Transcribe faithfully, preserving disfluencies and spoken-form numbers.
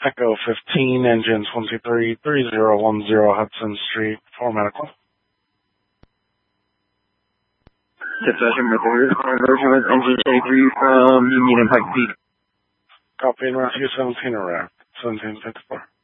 Echo fifteen, engine twenty-three, three zero one zero Hudson Street, for medical. Tip session with the version with engine twenty-three from Union and Pike Peak. Copy and rescue seventeen around, seventeen fifty-four.